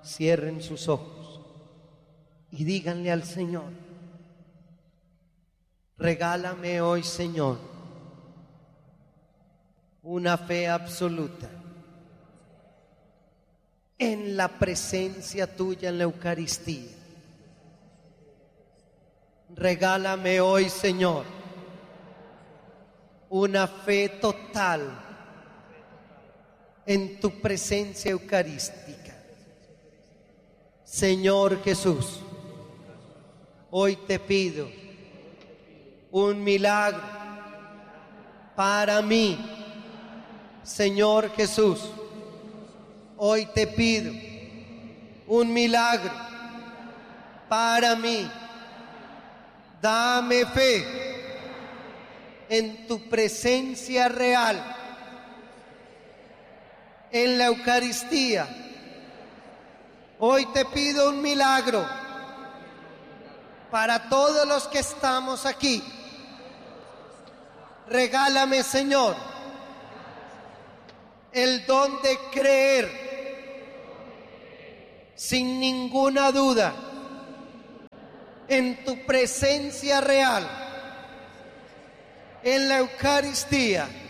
Cierren sus ojos y díganle al Señor: regálame hoy, Señor, una fe absoluta en la presencia tuya en la Eucaristía. Regálame hoy, Señor, una fe total en tu presencia eucarística. Señor Jesús, hoy te pido un milagro para mí. Señor Jesús, hoy te pido un milagro para mí. Dame fe en tu presencia real en la Eucaristía. Hoy te pido un milagro para todos los que estamos aquí. Regálame, Señor, el don de creer sin ninguna duda en tu presencia real en la Eucaristía.